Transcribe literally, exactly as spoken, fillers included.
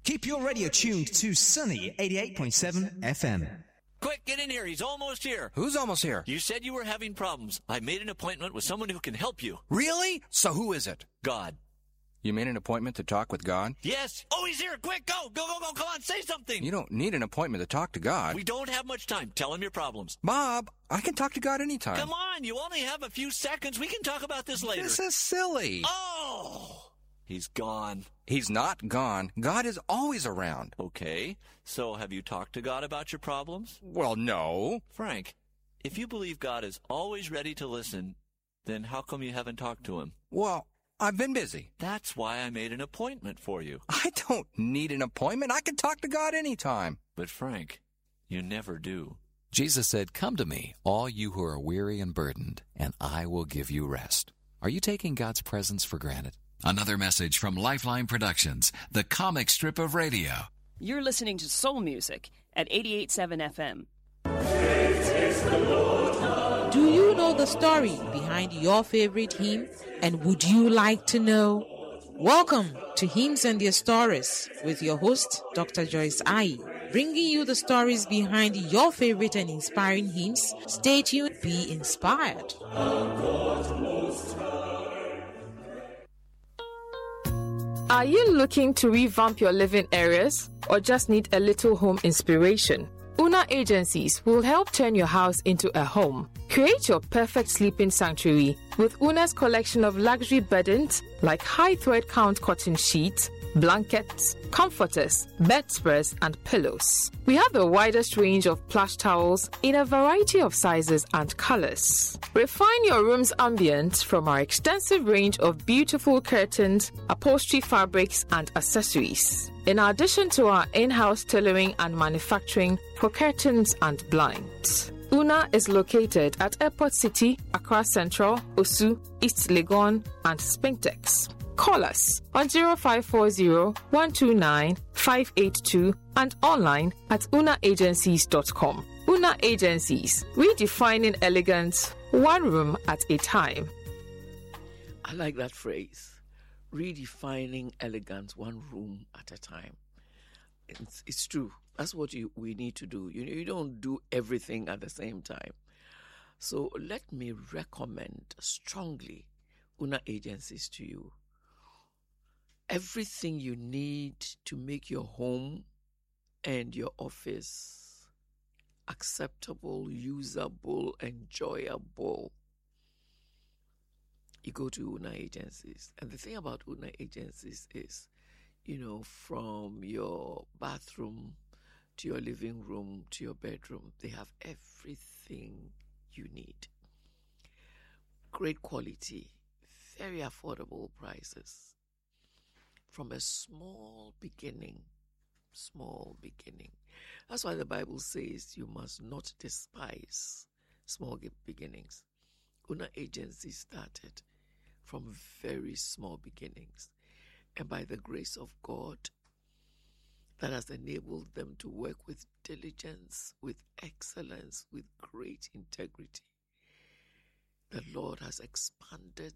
Keep your radio tuned to Sunny eighty-eight point seven F M. Quick, get in here. He's almost here. Who's almost here? You said you were having problems. I made an appointment with someone who can help you. Really? So who is it? God. You made an appointment to talk with God? Yes. Oh, he's here. Quick, go. Go, go, go. Come on, say something. You don't need an appointment to talk to God. We don't have much time. Tell him your problems. Bob, I can talk to God anytime. Come on. You only have a few seconds. We can talk about this later. This is silly. Oh, he's gone. He's not gone. God is always around. Okay. So have you talked to God about your problems? Well, no. Frank, if you believe God is always ready to listen, then how come you haven't talked to him? Well, I've been busy. That's why I made an appointment for you. I don't need an appointment. I can talk to God anytime. But Frank, you never do. Jesus said, "Come to me, all you who are weary and burdened, and I will give you rest." Are you taking God's presence for granted? Another message from Lifeline Productions, the comic strip of radio. You're listening to Soul Music at eighty-eight point seven F M. Do you know the story behind your favorite hymn? And would you like to know? Welcome to Hymns and Their Stories with your host, Doctor Joyce Ai, bringing you the stories behind your favorite and inspiring hymns. Stay tuned, be inspired. Are you looking to revamp your living areas or just need a little home inspiration? Una Agencies will help turn your house into a home. Create your perfect sleeping sanctuary with Una's collection of luxury beddings like high thread count cotton sheets, blankets, comforters, bedspreads, and pillows. We have the widest range of plush towels in a variety of sizes and colors. Refine your room's ambience from our extensive range of beautiful curtains, upholstery fabrics, and accessories. In addition to our in-house tailoring and manufacturing for curtains and blinds. Una is located at Airport City, Accra Central, Osu, East Legon, and Spintex. Call us on zero five four zero, one two nine, five eight two and online at una agencies dot com. Una Agencies, redefining elegance, one room at a time. I like that phrase, redefining elegance, one room at a time. It's, it's true. That's what you, we need to do. You, you don't do everything at the same time. So let me recommend strongly Una Agencies to you. Everything you need to make your home and your office acceptable, usable, enjoyable, you go to Una Agencies. And the thing about Una Agencies is, you know, from your bathroom to your living room to your bedroom, they have everything you need. Great quality, very affordable prices. From a small beginning, small beginning. That's why the Bible says you must not despise small beginnings. Una Agency started from very small beginnings. And by the grace of God, that has enabled them to work with diligence, with excellence, with great integrity. The Lord has expanded